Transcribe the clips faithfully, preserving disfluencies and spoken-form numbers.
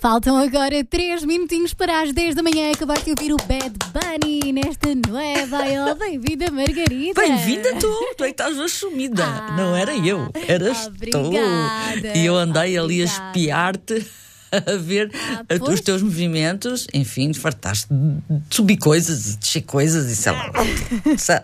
Faltam agora três minutinhos para as dez da manhã. Acabaste de ouvir o Bad Bunny nesta nova. Bem-vinda, Margarida. Bem-vinda tu. Tu é que estás sumida. Ah, não era eu, eras obrigada. tu. E eu andei Obrigada. ali a espiar-te, a ver Ah, a- pois. os teus movimentos. Enfim, fartaste de subir coisas, de descer coisas e sei lá. Sa-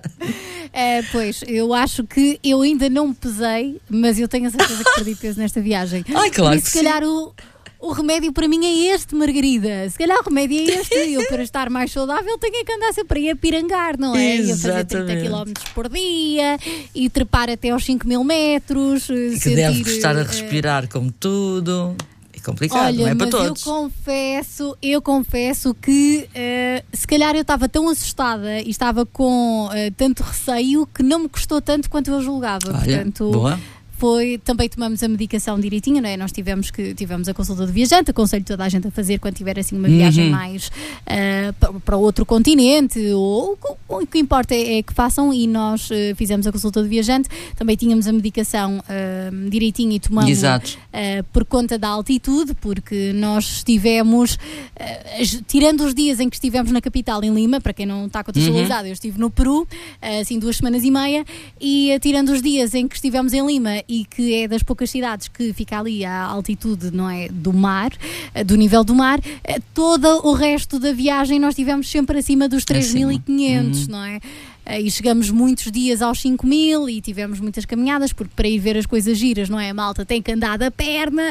É, pois, eu acho que eu ainda não me pesei, mas eu tenho a certeza que perdi peso nesta viagem. Ai, claro Por isso, que se calhar o, o remédio para mim é este, Margarida. Se calhar o remédio é este. Eu, para estar mais saudável, tenho que andar sempre aí a pirangar, não é? E a fazer trinta Exatamente. quilómetros por dia e trepar até aos cinco mil metros. que deve gostar a respirar como tudo. É complicado, Olha, não é para mas todos. eu confesso, eu confesso que eh, se calhar eu estava tão assustada e estava com eh, tanto receio que não me custou tanto quanto eu julgava. Olha, Portanto, boa. foi, também tomamos a medicação direitinho, não é? Nós tivemos, que, tivemos a consulta do viajante, aconselho toda a gente a fazer quando tiver assim uma viagem Uhum. mais ah, pa- para outro continente, ou, ou- ou o que importa é, é que façam, e nós ah, fizemos a consulta do viajante, também tínhamos a medicação ah, direitinho e tomamos Exato. Uh, por conta da altitude, porque nós estivemos, uh, as- tirando os dias em que estivemos na capital, em Lima, para quem não está contextualizado, eu estive no Peru, uh, assim duas semanas e meia, e uh, tirando os dias em que estivemos em Lima, e que é das poucas cidades que fica ali à altitude, não é, do mar, uh, do nível do mar, uh, todo o resto da viagem nós estivemos sempre acima dos três mil e quinhentos, Uhum. não é? Uh, e chegamos muitos dias aos cinco mil e tivemos muitas caminhadas, porque para ir ver as coisas giras, não é? A malta tem que andar da perna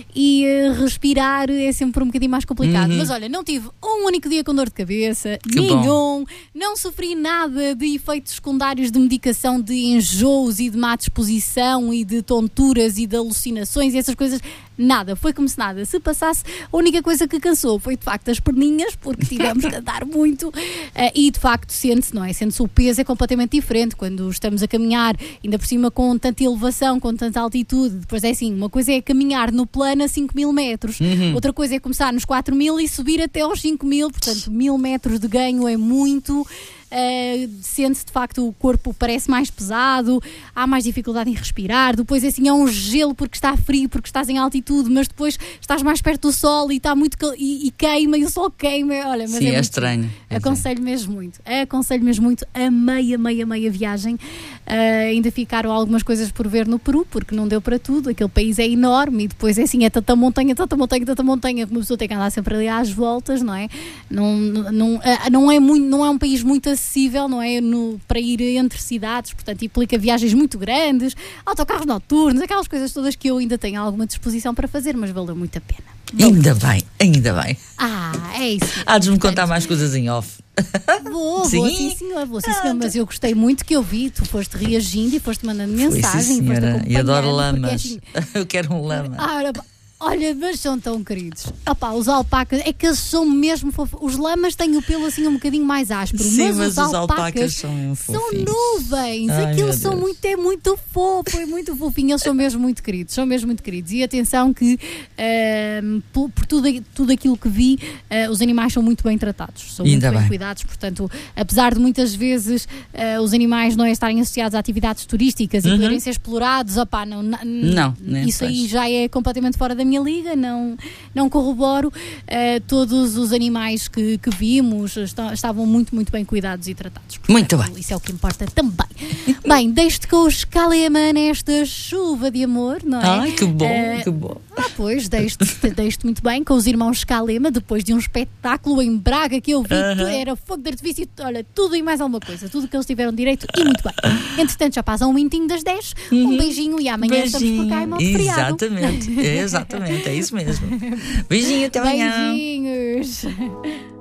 e uh, respirar é sempre um bocadinho mais complicado. Uhum. Mas olha, não tive um único dia com dor de cabeça, Que nenhum, não sofri nada de efeitos secundários de medicação, de enjoos e de má disposição e de tonturas e de alucinações e essas coisas. Nada, foi como se nada. Se passasse, a única coisa que cansou foi de facto as perninhas, porque tivemos que andar muito, eh, e de facto sente-se, não é? Sente-se o peso é completamente diferente quando estamos a caminhar, ainda por cima com tanta elevação, com tanta altitude. Depois é assim, uma coisa é caminhar no plano a cinco mil metros, outra coisa é começar nos quatro mil e subir até aos cinco mil, portanto mil metros de ganho é muito. Uh, sente-se de facto, o corpo parece mais pesado, há mais dificuldade em respirar, depois assim é um gelo porque está frio, porque estás em altitude, mas depois estás mais perto do sol e está muito cal- e, e queima, e o sol queima, olha, mas Sim, é, é muito estranho. giro. É Aconselho mesmo muito, aconselho mesmo muito a meia, meia, meia viagem. Uh, ainda ficaram algumas coisas por ver no Peru, porque não deu para tudo, aquele país é enorme e depois é assim, é tanta montanha, tanta montanha, tanta montanha, que uma pessoa tem que andar sempre ali às voltas, não é? Não, não, ah, não, é, muito, não é um país muito acessível, não é? No, para ir entre cidades, portanto implica viagens muito grandes, autocarros noturnos, aquelas coisas todas que eu ainda tenho alguma disposição para fazer, mas valeu muito a pena. Ainda bem, ainda bem. Ah, é isso. Há de me Portanto, contar mais coisas em off. Vou, vou, Sim? sim senhor, vou, sim senhor, mas eu gostei muito que eu vi, tu foste reagindo e foste mandando Foi, mensagem, sim, foste senhora. E adoro acompanhando, porque lamas. assim, Eu quero um lama. ah, olha, olha, mas são tão queridos. Opá, os alpacas, é que eles são mesmo fofos. Os lamas têm o pelo assim um bocadinho mais áspero, Sim, mas, mas os os alpacas, alpacas são são fofinhos. nuvens. Ai, Aquilo meu são Deus. muito, é muito fofo, é muito fofinho. Eles são mesmo muito queridos, são mesmo muito queridos. E atenção que ahm, por, por tudo, tudo aquilo que vi, ah, os animais são muito bem tratados, são Ainda muito bem, bem. cuidados. Portanto, apesar de muitas vezes ah, os animais não estarem associados a atividades turísticas e Uhum. poderem ser explorados, opá, não, na- Não, nem isso aí faz. já é completamente fora da minha liga, não, não corroboro. Uh, todos os animais que, que vimos esta- estavam muito, muito bem cuidados e tratados. Portanto, Muito bem. Isso é o que importa também. Bem, deixo-te com os Calema nesta chuva de amor, não é? Ai, que bom, Eh, que bom. Ah, pois, deixo-te deixo-te muito bem com os irmãos Calema, depois de um espetáculo em Braga que eu vi, Aham. tu- era fogo de artifício, olha, tudo e mais alguma coisa, tudo que eles tiveram direito e muito bem. Entretanto, já passa um minutinho das dez, um beijinho e amanhã estamos por cá em modo feriado. Exatamente, é, exatamente, é isso mesmo. Beijinho, até amanhã. Beijinhos.